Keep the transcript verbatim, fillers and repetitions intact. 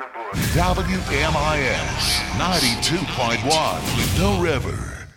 W M I S ninety-two point one, The River.